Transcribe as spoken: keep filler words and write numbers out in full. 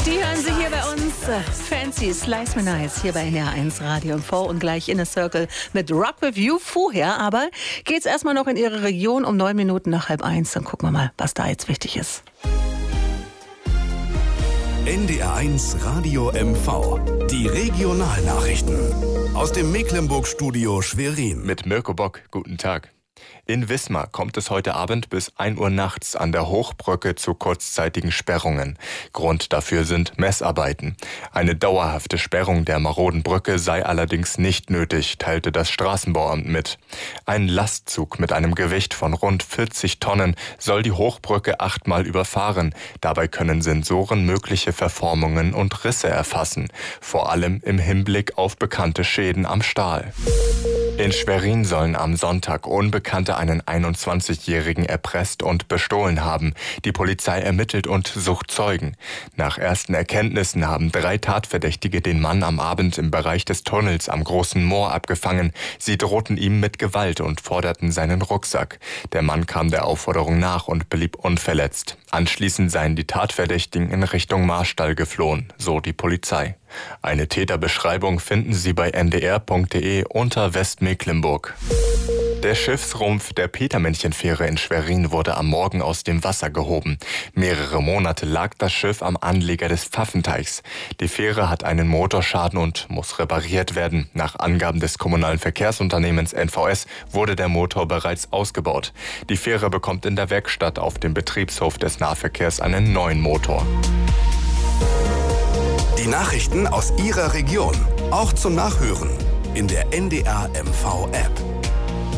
Die hören Sie hier bei uns. Fancy Slice Me Nice hier bei N D R eins Radio M V und gleich Inner Circle mit Rock With You. Vorher aber geht's erstmal noch in Ihre Region um neun Minuten nach halb eins. Dann gucken wir mal, was da jetzt wichtig ist. N D R eins Radio M V. Die Regionalnachrichten. Aus dem Mecklenburg-Studio Schwerin. Mit Mirko Bock. Guten Tag. In Wismar kommt es heute Abend bis ein Uhr nachts an der Hochbrücke zu kurzzeitigen Sperrungen. Grund dafür sind Messarbeiten. Eine dauerhafte Sperrung der maroden Brücke sei allerdings nicht nötig, teilte das Straßenbauamt mit. Ein Lastzug mit einem Gewicht von rund vierzig Tonnen soll die Hochbrücke achtmal überfahren. Dabei können Sensoren mögliche Verformungen und Risse erfassen, vor allem im Hinblick auf bekannte Schäden am Stahl. In Schwerin sollen am Sonntag Unbekannte einen einundzwanzigjährigen erpresst und bestohlen haben. Die Polizei ermittelt und sucht Zeugen. Nach ersten Erkenntnissen haben drei Tatverdächtige den Mann am Abend im Bereich des Tunnels am Großen Moor abgefangen. Sie drohten ihm mit Gewalt und forderten seinen Rucksack. Der Mann kam der Aufforderung nach und blieb unverletzt. Anschließend seien die Tatverdächtigen in Richtung Marstall geflohen, so die Polizei. Eine Täterbeschreibung finden Sie bei n d r punkt d e unter Westmecklenburg. Der Schiffsrumpf der Petermännchenfähre in Schwerin wurde am Morgen aus dem Wasser gehoben. Mehrere Monate lag das Schiff am Anleger des Pfaffenteichs. Die Fähre hat einen Motorschaden und muss repariert werden. Nach Angaben des kommunalen Verkehrsunternehmens N V S wurde der Motor bereits ausgebaut. Die Fähre bekommt in der Werkstatt auf dem Betriebshof des Nahverkehrs einen neuen Motor. Die Nachrichten aus Ihrer Region, auch zum Nachhören in der N D R M V App.